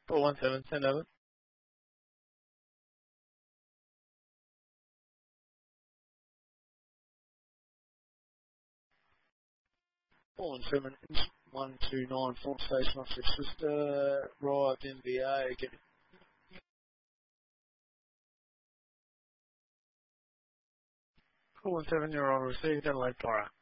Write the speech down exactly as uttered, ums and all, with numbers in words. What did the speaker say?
four one seven, send over. four one seven, one two nine, Fort Station Officer Sister, arrived N V A, get it. four one seven, you're on receive, Adelaide Fire.